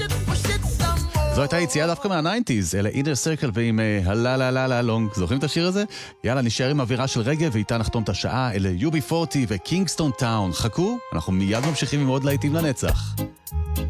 זו הייתה יציאה דווקא מה-90s, אלה Inner Circle ועם הלה לה לה לה לונג. זוכרים את השיר הזה? יאללה, נשאר עם אווירה של רגע ואיתה נחתום את השעה. אלה UB40 וקינגסטון טאון. חכו, אנחנו מיד ממשיכים עם עוד להיטים לנצח.